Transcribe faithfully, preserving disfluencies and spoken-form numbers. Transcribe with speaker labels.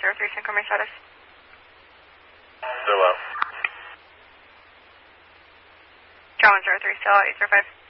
Speaker 1: zero three, synchro main status.
Speaker 2: Still up.
Speaker 1: John one zero three, still out, eight zero five.